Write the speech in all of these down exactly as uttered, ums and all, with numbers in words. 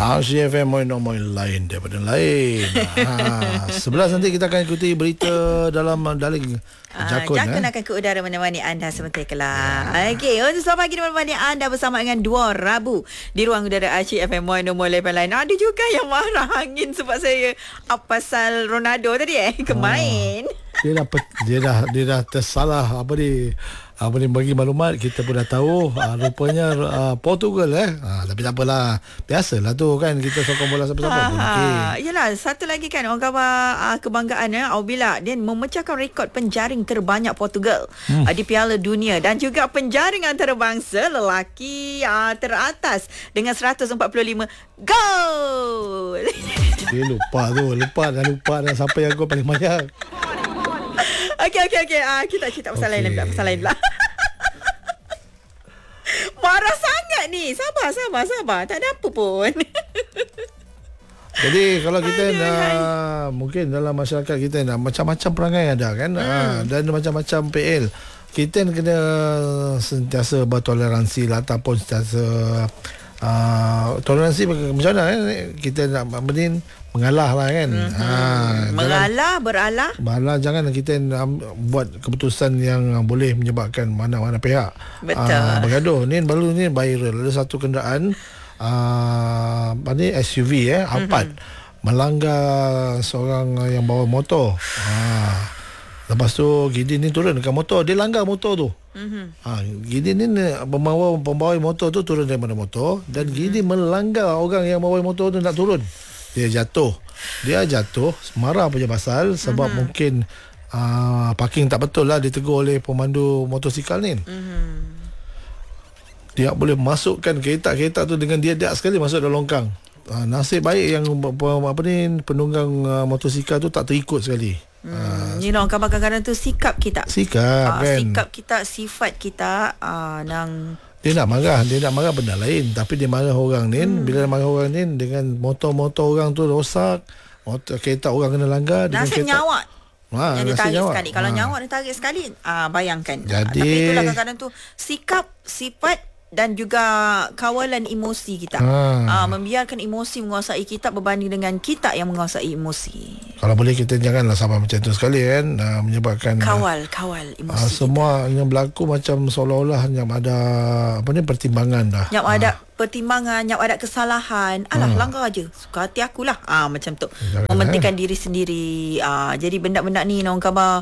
Asia F M Moin lain daripada lain. ha, sebelas nanti kita akan ikuti berita dalam daling Jakun. Uh, Jakun eh. akan ke udara menemani anda sebentar kelak. Yeah. Okey, untuk selamat pagi menemani anda bersama dengan dua Rabu di ruang udara Asia F M Moin lain. Ada juga yang marah angin sebab saya apa pasal Ronaldo tadi eh kemain. Oh. Dia dah dia dah dia dah tersalah apa ni apa ni bagi maklumat, kita pun dah tahu uh, rupanya uh, Portugal eh uh, tapi tak apalah, biasalah tu kan, kita sokong bola siapa-siapa pun okey. Yalah, satu lagi kan orang kata uh, kebanggaan ya, apabila dia memecahkan rekod penjaring terbanyak Portugal hmm. uh, di Piala Dunia, dan juga penjaring antarabangsa lelaki uh, teratas dengan seratus empat puluh lima gol. Dia lupa tu, lupa dah lupa dah siapa yang gol paling banyak. Okey okey okey. Ah kita cerita pasal okay. lain pula, pasal lain pula. Marah sangat ni. Sabar sabar sabar. Tak ada apa pun. Jadi kalau kita Aduh, nak hai. mungkin dalam masyarakat kita nak macam-macam perangai ada kan. Hmm. Ha, dan macam-macam P L. Kita kena sentiasa bertoleransi lah, ataupun sentiasa Uh, toleransi macam mana eh? Kita nak benin mengalah lah kan. mm-hmm. ha, Mengalah, beralah Beralah, jangan kita um, buat keputusan yang boleh menyebabkan mana-mana pihak Betul uh, bergaduh. Ni baru ni viral, ada satu kenderaan uh, apa ni S U V eh Alphard mm-hmm. melanggar seorang yang bawa motor. ha. Lepas tu Gidin ni turun dekat motor, dia langgar motor tu. Mm-hmm. Ha, Gidin ni pembawa pembawa motor tu turun daripada motor, dan mm-hmm. Gidin melanggar orang yang bawa motor tu nak turun. Dia jatuh. Dia jatuh marah punya pasal sebab mm-hmm. mungkin uh, parking tak betul lah, ditegur oleh pemandu motosikal ni. Mm-hmm. Dia boleh masukkan kereta-kereta tu dengan dia dak sekali masuk dalam longkang. Uh, nasib baik yang apa ni penunggang uh, motosikal tu tak terikut sekali. Hmm, you know, kadang-kadang tu sikap kita. Sikap uh, kan. Sikap kita, sifat kita uh, nang dia nak marah, dia nak marah benda lain, tapi dia marah orang ni. Hmm. Bila dia marah orang ni dengan motor-motor orang tu rosak, motor kereta orang kena langgar dengan nasib kereta nyawa. Ha, yang ditarik nyawa. sekali. Kalau ha. nyawa ditarik sekali, uh, bayangkan. Jadi, uh, tapi itulah kadang-kadang tu sikap, sifat dan juga kawalan emosi kita. Ha. Uh, membiarkan emosi menguasai kita berbanding dengan kita yang menguasai emosi. Kalau boleh kita janganlah sampai macam tu sekali kan, uh, menyebabkan kawal uh, kawal emosi. Uh, semua kita yang berlaku macam seolah-olah yang ada apa ni pertimbangan dah. Yang uh. ada pertimbangan, yang ada kesalahan. Alah, hmm. langgar aja. Suka hati akulah. Ah macam tu. Jangan mementingkan eh. diri sendiri. Ah jadi benda-benda ni orang khabar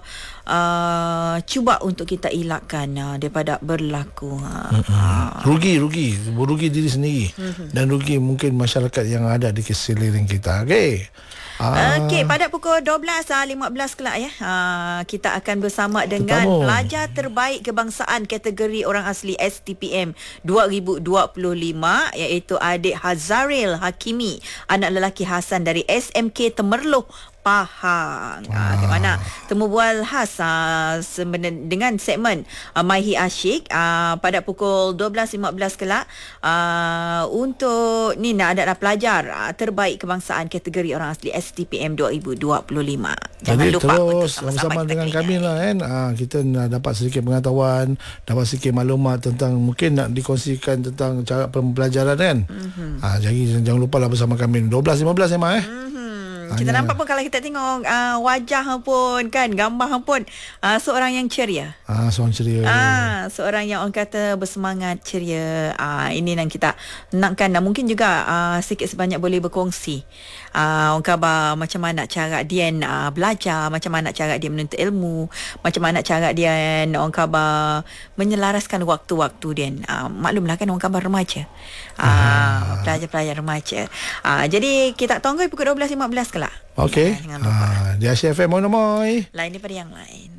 uh, cuba untuk kita elakkan uh, daripada berlaku. Ha. Hmm. Ah. Rugi, rugi, rugi diri sendiri. Hmm. Dan rugi mungkin masyarakat yang ada di sekeliling kita. Okey. Ah. Okey, pada pukul dua belas lima belas kelak ya. Ah, kita akan bersama dengan Tetamu. pelajar terbaik kebangsaan kategori orang asli S T P M dua ribu dua puluh lima, iaitu adik Hazaril Hakimi, anak lelaki Hasan dari S M K Temerloh, Pahang. Ah, ke mana temu bual khas ah, dengan segmen ah, Maihi Asyik ah, pada pukul dua belas lima belas kelak ah, untuk ni nak ada pelajar ah, terbaik kebangsaan kategori orang asli S T P M dua ribu dua puluh lima. Jangan Jadi lupa terus sama-sama dengan kami lah kan. Ah, kita nak dapat sedikit pengetahuan, dapat sedikit maklumat tentang mungkin nak dikongsikan tentang cara pembelajaran kan. Mm-hmm. Ah, jadi jangan lupa lah bersama kami dua belas lima belas ya Mak eh. Mm-hmm. Kita Hanya. nampak pun kalau kita tengok uh, wajah pun kan, gambar pun uh, seorang yang ceria. Ah, seorang ceria. Ah, seorang yang orang kata bersemangat, ceria. Ah, ini yang kita nakkan, dan mungkin juga uh, sikit sebanyak boleh berkongsi. Ah, orang khabar macam mana cara dia uh, belajar, macam mana cara dia menuntut ilmu, macam mana cara dia orang khabar menyelaraskan waktu-waktu dia. Ah, maklumlah kan orang khabar remaja. Ah, ah. pelajar-pelajar remaja. Ah, jadi kita tunggu pukul dua belas lima belas kelak. Okey. Ha, di Asia F M Moin Lain daripada yang lain.